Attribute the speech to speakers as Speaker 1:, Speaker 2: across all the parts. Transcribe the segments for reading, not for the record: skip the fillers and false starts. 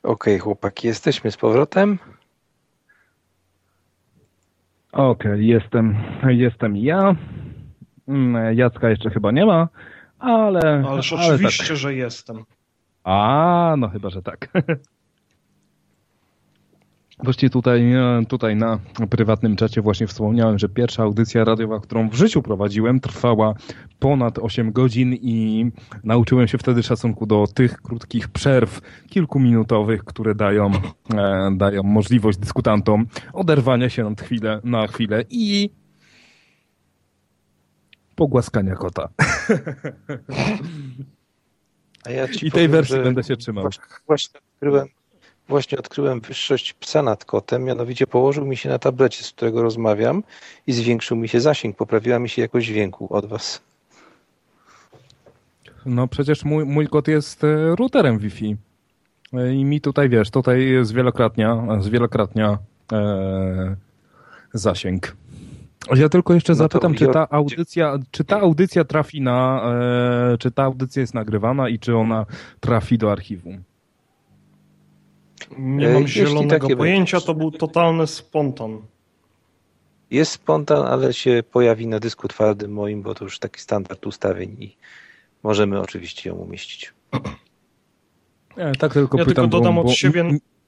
Speaker 1: Okej, chłopaki, jesteśmy z powrotem.
Speaker 2: Okej, jestem ja. Jacka jeszcze chyba nie ma, ale
Speaker 3: oczywiście,
Speaker 2: tak.
Speaker 3: że jestem.
Speaker 2: No chyba, że tak. Właściwie tutaj na prywatnym czacie właśnie wspomniałem, że pierwsza audycja radiowa, którą w życiu prowadziłem, trwała ponad 8 godzin i nauczyłem się wtedy szacunku do tych krótkich przerw kilkuminutowych, które dają możliwość dyskutantom oderwania się na chwilę i pogłaskania kota.
Speaker 1: A ja ci
Speaker 2: I
Speaker 1: powiem,
Speaker 2: tej wersji
Speaker 1: że
Speaker 2: będę się trzymał.
Speaker 1: Właśnie odkryłem wyższość psa nad kotem, mianowicie położył mi się na tablecie, z którego rozmawiam i zwiększył mi się zasięg, poprawiła mi się jakość dźwięku od was.
Speaker 2: No przecież mój kot jest routerem Wi-Fi. I mi tutaj, tutaj zwielokrotnia zasięg. Ja tylko jeszcze zapytam, czy ta audycja trafi czy ta audycja jest nagrywana i czy ona trafi do archiwum?
Speaker 3: Nie mam zielonego pojęcia, to był totalny spontan.
Speaker 1: Jest spontan, ale się pojawi na dysku twardym moim, bo to już taki standard ustawień i możemy oczywiście ją umieścić.
Speaker 2: Tak tylko
Speaker 3: ja
Speaker 2: pytam,
Speaker 3: tylko dodam od siebie...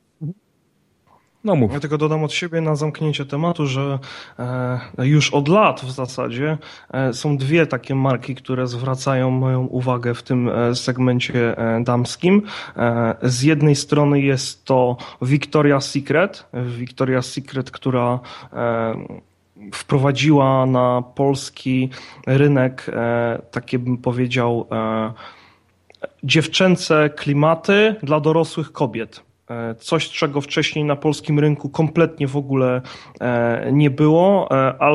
Speaker 2: No mów.
Speaker 3: Ja tylko dodam od siebie na zamknięcie tematu, że już od lat w zasadzie są dwie takie marki, które zwracają moją uwagę w tym segmencie damskim. Z jednej strony jest to Victoria's Secret, która wprowadziła na polski rynek takie, bym powiedział, dziewczęce klimaty dla dorosłych kobiet. Coś, czego wcześniej na polskim rynku kompletnie w ogóle nie było,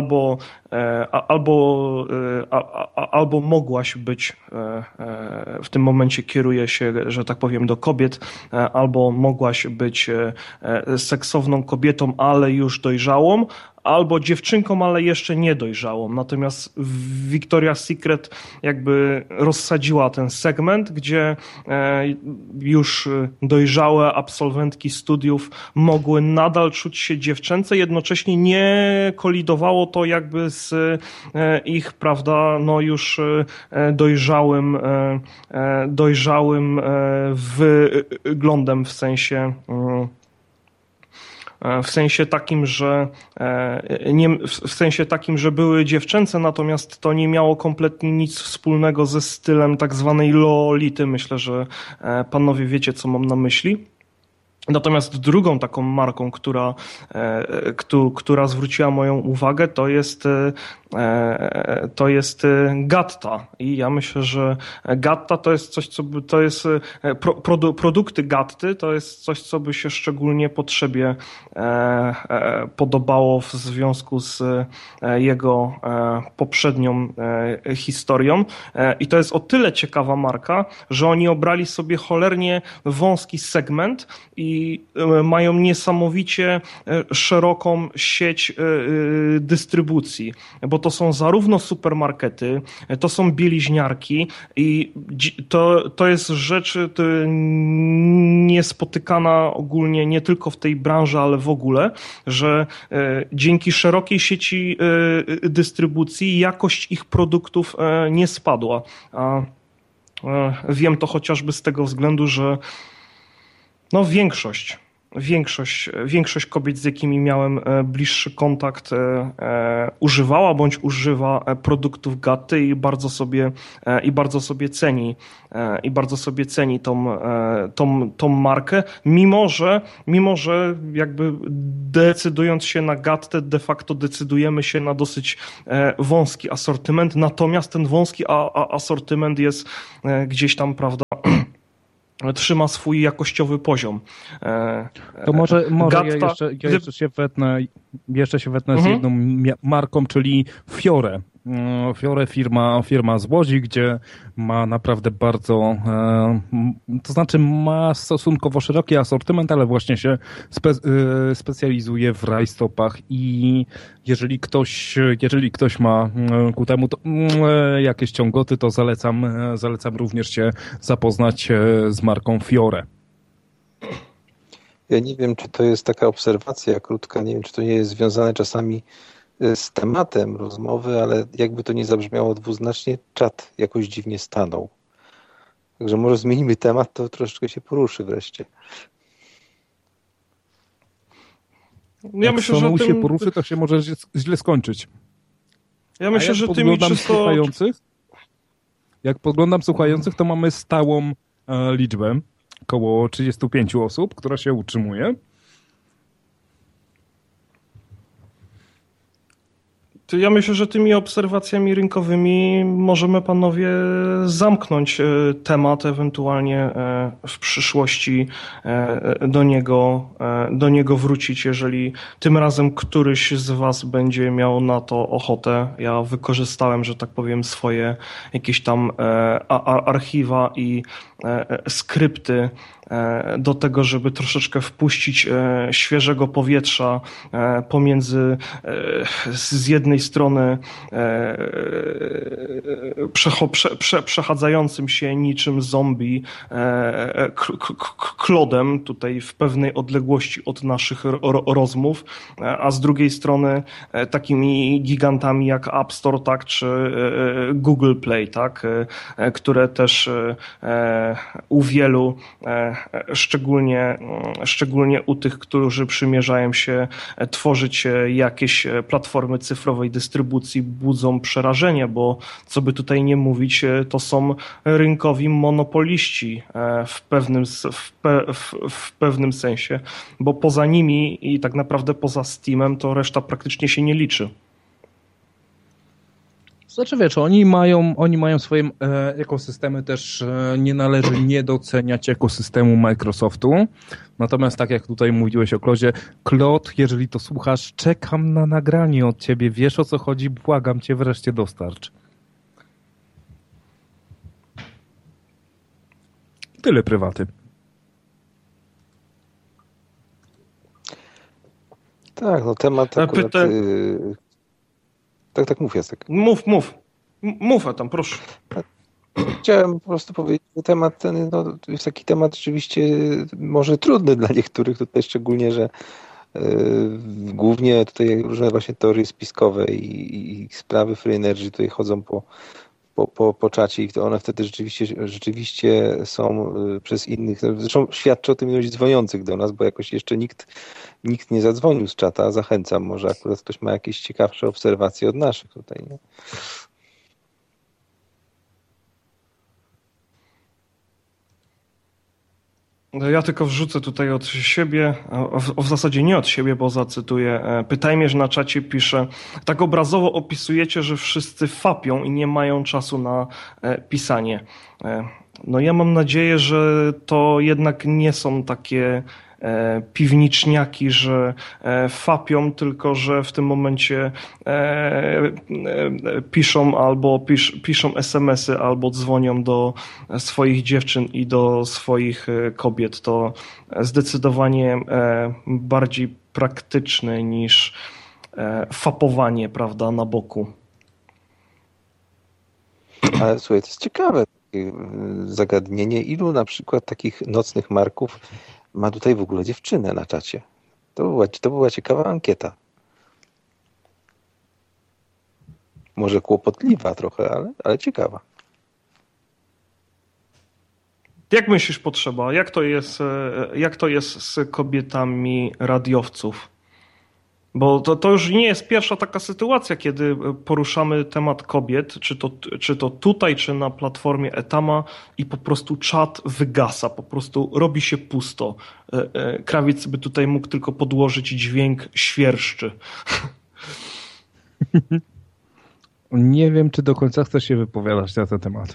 Speaker 3: albo mogłaś być, w tym momencie kieruję się, że tak powiem, do kobiet, albo mogłaś być seksowną kobietą, ale już dojrzałą, albo dziewczynką, ale jeszcze niedojrzałą. Natomiast Victoria's Secret jakby rozsadziła ten segment, gdzie już dojrzałe absolwentki studiów mogły nadal czuć się dziewczęce, jednocześnie nie kolidowało to jakby z ich, prawda, no już dojrzałym wyglądem, w sensie takim, że były dziewczęce, natomiast to nie miało kompletnie nic wspólnego ze stylem tak zwanej lolity. Myślę, że panowie wiecie, co mam na myśli. Natomiast drugą taką marką, która zwróciła moją uwagę, to jest Gatta. I ja myślę, że Gatta to jest coś, produkty Gatty to jest coś, co by się szczególnie potrzebie podobało w związku z jego poprzednią historią. I to jest o tyle ciekawa marka, że oni obrali sobie cholernie wąski segment i mają niesamowicie szeroką sieć dystrybucji, bo to są zarówno supermarkety, to są bieliźniarki i to jest rzecz niespotykana ogólnie nie tylko w tej branży, ale w ogóle, że dzięki szerokiej sieci dystrybucji jakość ich produktów nie spadła. Wiem to chociażby z tego względu, że no większość kobiet, z jakimi miałem bliższy kontakt, używała bądź używa produktów Gatty i bardzo sobie ceni tą markę, mimo że jakby decydując się na Gattę de facto decydujemy się na dosyć wąski asortyment, natomiast ten wąski asortyment jest gdzieś tam, prawda, trzyma swój jakościowy poziom.
Speaker 2: To może
Speaker 3: Gatta,
Speaker 2: ja jeszcze się wetnę z jedną marką, czyli Fiore. Fiore, firma z Łodzi, gdzie ma naprawdę bardzo, to znaczy ma stosunkowo szeroki asortyment, ale właśnie się specjalizuje w rajstopach i jeżeli ktoś ma ku temu jakieś ciągoty, to zalecam również się zapoznać z marką Fiore.
Speaker 1: Ja nie wiem, czy to jest taka obserwacja krótka, nie wiem, czy to nie jest związane czasami z tematem rozmowy, ale jakby to nie zabrzmiało dwuznacznie, czat jakoś dziwnie stanął. Także może zmienimy temat, to troszeczkę się poruszy wreszcie.
Speaker 2: Ja myślę, że się poruszy, to się może źle skończyć.
Speaker 3: Ja myślę, że tymi
Speaker 2: Jak podglądam słuchających, to mamy stałą liczbę, około 35 osób, która się utrzymuje.
Speaker 3: Ja myślę, że tymi obserwacjami rynkowymi możemy, panowie, zamknąć temat, ewentualnie w przyszłości do niego wrócić, jeżeli tym razem któryś z was będzie miał na to ochotę. Ja wykorzystałem, że tak powiem, swoje jakieś tam archiwa i skrypty do tego, żeby troszeczkę wpuścić świeżego powietrza pomiędzy z jednej strony przechadzającym się niczym zombie klodem tutaj w pewnej odległości od naszych rozmów, a z drugiej strony takimi gigantami jak App Store, tak, czy Google Play, tak, które też u wielu, szczególnie u tych, którzy przymierzają się tworzyć jakieś platformy cyfrowej dystrybucji, budzą przerażenie, bo co by tutaj nie mówić, to są rynkowi monopoliści w pewnym sensie, bo poza nimi i tak naprawdę poza Steamem to reszta praktycznie się nie liczy.
Speaker 2: Znaczy wiesz, oni mają swoje ekosystemy, też nie należy niedoceniać ekosystemu Microsoftu. Natomiast tak jak tutaj mówiłeś o Klodzie, Klod, jeżeli to słuchasz, czekam na nagranie od ciebie, wiesz o co chodzi, błagam cię, wreszcie dostarcz. Tyle prywaty.
Speaker 1: Tak, no temat akurat... Tak, mów, Jacek.
Speaker 3: Mów, a tam, proszę.
Speaker 1: Chciałem po prostu powiedzieć, że temat ten to jest taki temat rzeczywiście może trudny dla niektórych, tutaj szczególnie, że głównie tutaj różne właśnie teorie spiskowe i sprawy Free Energy tutaj chodzą po czacie i to one wtedy rzeczywiście są przez innych, zresztą świadczy o tym ilość dzwoniących do nas, bo jakoś jeszcze nikt nie zadzwonił z czata, zachęcam, może akurat ktoś ma jakieś ciekawsze obserwacje od naszych tutaj, nie?
Speaker 3: Ja tylko wrzucę tutaj od siebie, w zasadzie nie od siebie, bo zacytuję. Pytajmierz na czacie pisze, tak obrazowo opisujecie, że wszyscy fapią i nie mają czasu na pisanie. No ja mam nadzieję, że to jednak nie są takie piwniczniaki, że fapią, tylko że w tym momencie piszą SMS-y albo dzwonią do swoich dziewczyn i do swoich kobiet. To zdecydowanie bardziej praktyczne niż fapowanie, prawda, na boku.
Speaker 1: Ale słuchaj, to jest ciekawe zagadnienie. Ilu na przykład takich nocnych marków ma tutaj w ogóle dziewczynę na czacie? To była ciekawa ankieta. Może kłopotliwa trochę, ale ciekawa.
Speaker 3: Jak myślisz, Potrzeba? Jak to jest z kobietami radiowców? Bo to już nie jest pierwsza taka sytuacja, kiedy poruszamy temat kobiet, czy to tutaj, czy na platformie Etama i po prostu czat wygasa, po prostu robi się pusto. Krawiec by tutaj mógł tylko podłożyć dźwięk świerszczy.
Speaker 2: Nie wiem, czy do końca chcesz się wypowiadać na ten temat.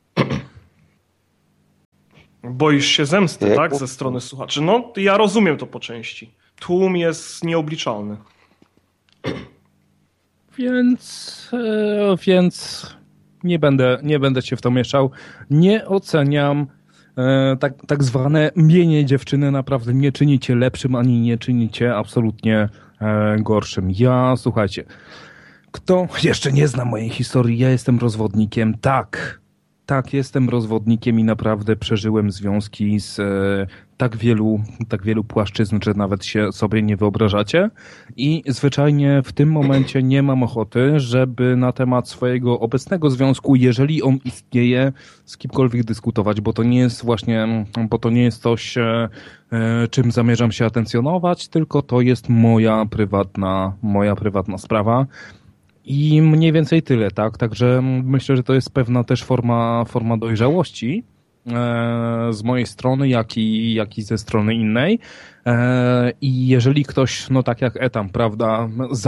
Speaker 3: Boisz się zemsty, tak? Ze strony słuchaczy. No, ja rozumiem to po części. Tłum jest nieobliczalny.
Speaker 2: Więc nie będę się w to mieszał. Nie oceniam. Tak zwane mienie dziewczyny naprawdę nie czynicie lepszym, ani nie czynicie absolutnie gorszym. Słuchajcie, kto jeszcze nie zna mojej historii, ja jestem rozwodnikiem. Tak, jestem rozwodnikiem i naprawdę przeżyłem związki z tak wielu płaszczyzn, że nawet się sobie nie wyobrażacie i zwyczajnie w tym momencie nie mam ochoty, żeby na temat swojego obecnego związku, jeżeli on istnieje, z kimkolwiek dyskutować, bo to nie jest coś, czym zamierzam się atencjonować, tylko to jest moja prywatna sprawa. I mniej więcej tyle, tak? Także myślę, że to jest pewna też forma dojrzałości z mojej strony, jak i ze strony innej. I jeżeli ktoś, no tak jak Etam, prawda,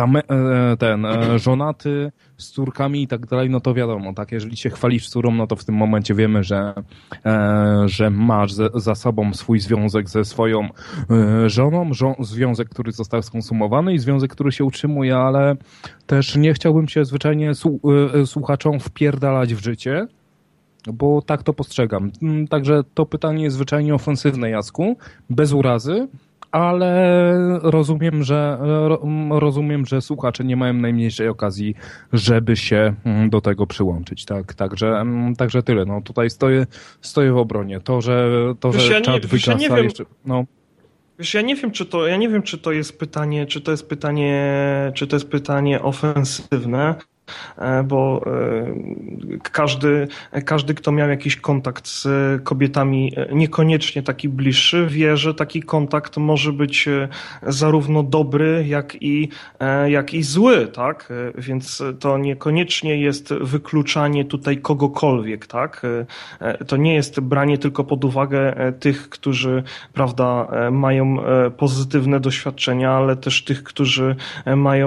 Speaker 2: żonaty z córkami i tak dalej, no to wiadomo, tak, jeżeli się chwalisz córą, no to w tym momencie wiemy, że masz za sobą swój związek ze swoją żoną, związek, który został skonsumowany i związek, który się utrzymuje, ale też nie chciałbym się zwyczajnie słuchaczom wpierdalać w życie, bo tak to postrzegam. Także to pytanie jest zwyczajnie ofensywne, Jacku, bez urazy, ale rozumiem, że słuchacze nie mają najmniejszej okazji, żeby się do tego przyłączyć. Tak, także tyle. No, tutaj stoję w obronie. To, że czat wygasa jeszcze... No.
Speaker 3: Wiesz, ja nie wiem, czy to jest pytanie ofensywne, bo każdy, kto miał jakiś kontakt z kobietami, niekoniecznie taki bliższy, wie, że taki kontakt może być zarówno dobry, jak i zły, tak? Więc to niekoniecznie jest wykluczanie tutaj kogokolwiek, tak? To nie jest branie tylko pod uwagę tych, którzy, prawda, mają pozytywne doświadczenia, ale też tych, którzy mają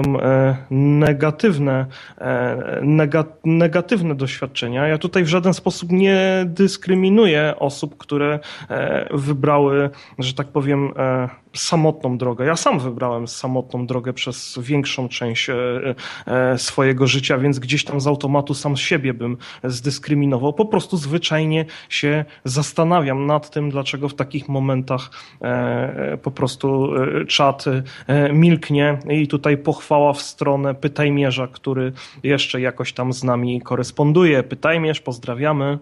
Speaker 3: negatywne doświadczenia. Ja tutaj w żaden sposób nie dyskryminuję osób, które wybrały, że tak powiem, samotną drogę. Ja sam wybrałem samotną drogę przez większą część swojego życia, więc gdzieś tam z automatu sam siebie bym zdyskryminował. Po prostu zwyczajnie się zastanawiam nad tym, dlaczego w takich momentach po prostu czat milknie i tutaj pochwała w stronę Pytajmierza, który jeszcze jakoś tam z nami koresponduje. Pytajmierz, pozdrawiamy.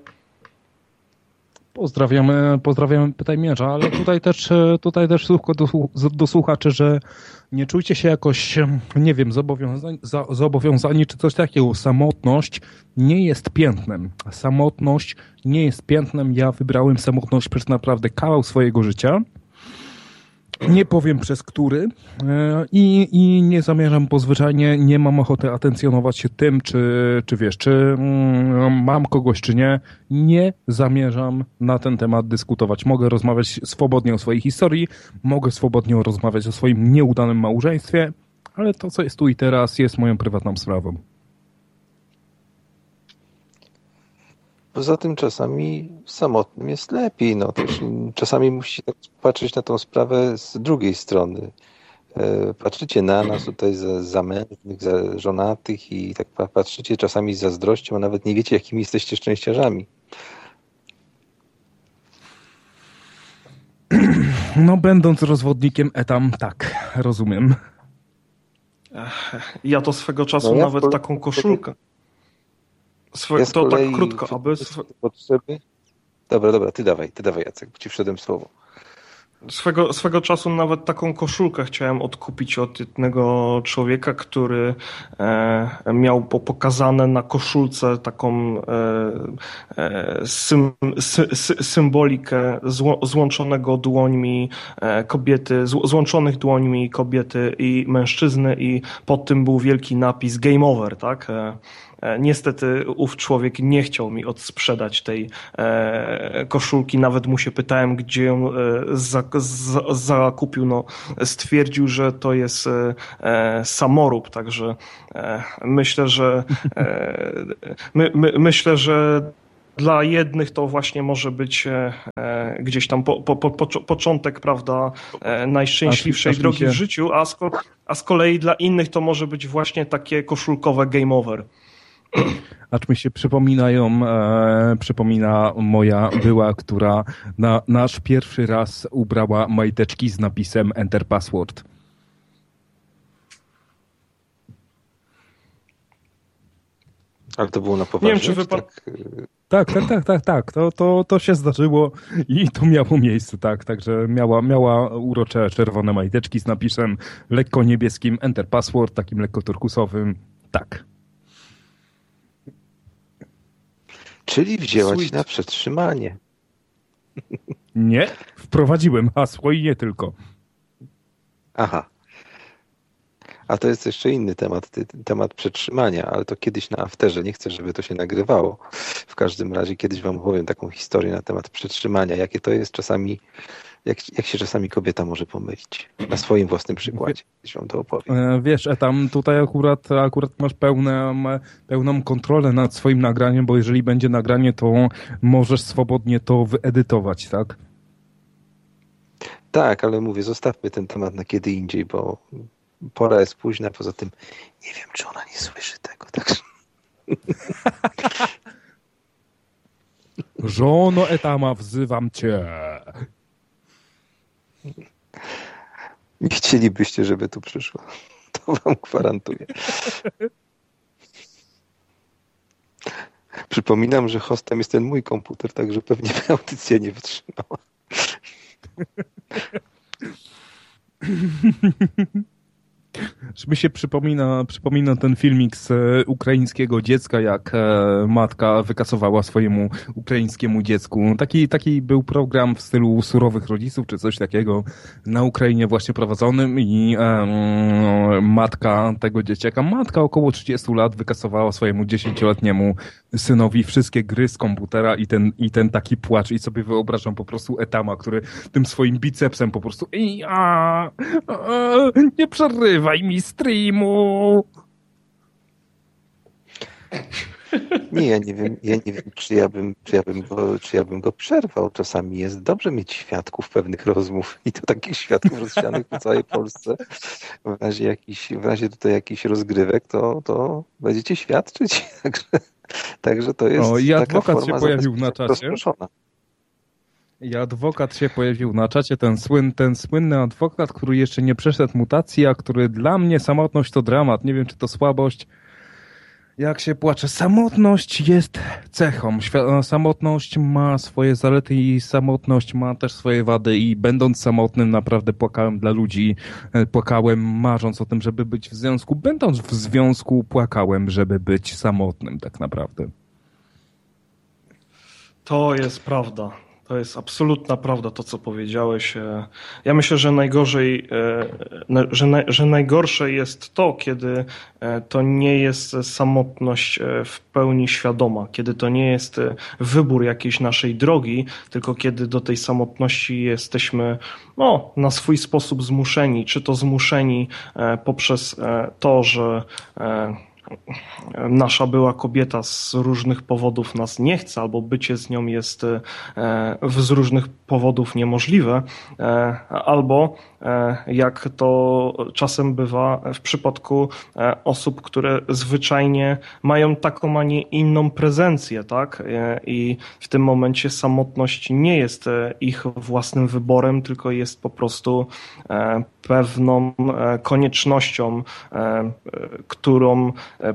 Speaker 2: Pozdrawiamy Pytajmierza, ale tutaj też do słuchaczy, że nie czujcie się jakoś, nie wiem, zobowiązani czy coś takiego. Samotność nie jest piętnem. Samotność nie jest piętnem. Ja wybrałem samotność przez naprawdę kawał swojego życia. Nie powiem przez który i nie zamierzam, bo zwyczajnie nie mam ochoty atencjonować się tym, czy wiesz, czy mam kogoś, czy nie. Nie zamierzam na ten temat dyskutować. Mogę rozmawiać swobodnie o swojej historii, mogę swobodnie rozmawiać o swoim nieudanym małżeństwie, ale to, co jest tu i teraz, jest moją prywatną sprawą.
Speaker 1: Poza tym czasami samotnym jest lepiej. No, też czasami musicie tak patrzeć na tą sprawę z drugiej strony. Patrzycie na nas tutaj za zamężnych, za żonatych i tak patrzycie czasami z zazdrością, a nawet nie wiecie, jakimi jesteście szczęściarzami.
Speaker 2: No, będąc rozwodnikiem Etam, tak, rozumiem.
Speaker 3: Ja to swego czasu nawet taką koszulkę. To tak krótko, aby...
Speaker 1: Potrzeby. Dobra, ty dawaj, Jacek, bo ci wszedłem słowo.
Speaker 3: Swego czasu nawet taką koszulkę chciałem odkupić od jednego człowieka, który miał pokazane na koszulce taką symbolikę złączonego dłońmi kobiety, złączonych dłońmi kobiety i mężczyzny i pod tym był wielki napis Game Over, tak? Niestety ów człowiek nie chciał mi odsprzedać tej koszulki, nawet mu się pytałem, gdzie ją zakupił. No, stwierdził, że to jest samorób, także myślę, że dla jednych to właśnie może być gdzieś tam początek, prawda, najszczęśliwszej drogi w życiu, a z kolei dla innych to może być właśnie takie koszulkowe game over.
Speaker 2: Acz mi się przypomina moja była, która na nasz pierwszy raz ubrała majteczki z napisem Enter Password.
Speaker 1: Ale to było na poważnie?
Speaker 3: Nie wiem, czy
Speaker 1: tak...
Speaker 2: Tak. To się zdarzyło i to miało miejsce, tak. Także miała urocze czerwone majteczki z napisem lekko niebieskim Enter Password, takim lekko turkusowym. Tak.
Speaker 1: Czyli wzięła ci na przetrzymanie.
Speaker 2: Nie, wprowadziłem hasło i nie tylko.
Speaker 1: Aha. A to jest jeszcze inny temat przetrzymania, ale to kiedyś na afterze. Nie chcę, żeby to się nagrywało. W każdym razie kiedyś wam opowiem taką historię na temat przetrzymania. Jakie to jest czasami, jak się czasami kobieta może pomylić. Na swoim własnym przykładzie. Kiedyś wam to opowiem.
Speaker 2: Wiesz, tam tutaj akurat masz pełną kontrolę nad swoim nagraniem, bo jeżeli będzie nagranie, to możesz swobodnie to wyedytować, tak?
Speaker 1: Tak, ale mówię, zostawmy ten temat na kiedy indziej, bo pora jest późna, poza tym nie wiem, czy ona nie słyszy tego. Także...
Speaker 2: Żono Etama, wzywam cię.
Speaker 1: Nie chcielibyście, żeby tu przyszła. To wam gwarantuję. Przypominam, że hostem jest ten mój komputer, także pewnie audycja nie wytrzymała.
Speaker 2: Mi się przypomina ten filmik z ukraińskiego dziecka, jak matka wykasowała swojemu ukraińskiemu dziecku. Taki był program w stylu Surowych Rodziców, czy coś takiego na Ukrainie właśnie prowadzonym i matka tego dzieciaka, matka około 30 lat wykasowała swojemu 10-letniemu synowi wszystkie gry z komputera i ten taki płacz i sobie wyobrażam po prostu Etama, który tym swoim bicepsem po prostu nie przerywaj mi streamu.
Speaker 1: Nie, ja nie wiem, czy ja bym go przerwał. Czasami jest dobrze mieć świadków pewnych rozmów i to takich świadków rozsianych po całej Polsce. W razie tutaj jakichś rozgrywek, to będziecie świadczyć. Także to jest
Speaker 2: i
Speaker 1: taka
Speaker 2: adwokat
Speaker 1: forma
Speaker 2: się pojawił na czacie.
Speaker 1: rozproszona.
Speaker 2: I adwokat się pojawił na czacie, ten słynny adwokat, który jeszcze nie przeszedł mutacji, a który dla mnie samotność to dramat. Nie wiem, czy to słabość. Jak się płacze. Samotność jest cechą. Samotność ma swoje zalety i samotność ma też swoje wady i będąc samotnym naprawdę płakałem dla ludzi. Płakałem marząc o tym, żeby być w związku. Będąc w związku płakałem, żeby być samotnym tak naprawdę.
Speaker 3: To jest prawda. To jest absolutna prawda, to co powiedziałeś. Ja myślę, że najgorsze jest to, kiedy to nie jest samotność w pełni świadoma, kiedy to nie jest wybór jakiejś naszej drogi, tylko kiedy do tej samotności jesteśmy na swój sposób zmuszeni, czy to zmuszeni poprzez to, że nasza była kobieta z różnych powodów nas nie chce, albo bycie z nią jest z różnych powodów niemożliwe, albo jak to czasem bywa w przypadku osób, które zwyczajnie mają taką, a nie inną prezencję, tak? I w tym momencie samotność nie jest ich własnym wyborem, tylko jest po prostu pewną koniecznością, którą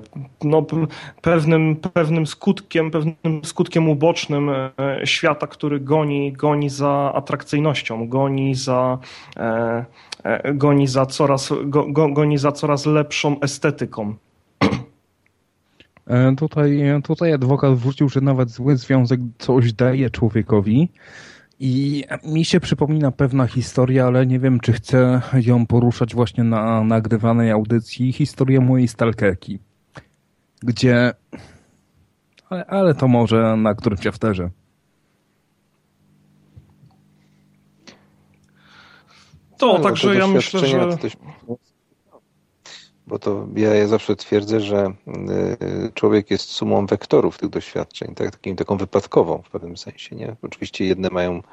Speaker 3: pewnym skutkiem ubocznym świata, który goni za atrakcyjnością, goni za coraz lepszą estetyką.
Speaker 2: Tutaj adwokat wrócił, że nawet zły związek coś daje człowiekowi. I mi się przypomina pewna historia, ale nie wiem, czy chcę ją poruszać właśnie na nagrywanej audycji. Historia mojej stalkerki, gdzie... Ale to może na którymś afterze.
Speaker 3: Także ja myślę, że...
Speaker 1: Bo to ja zawsze twierdzę, że człowiek jest sumą wektorów tych doświadczeń, taką wypadkową w pewnym sensie. Nie? Oczywiście jedne mają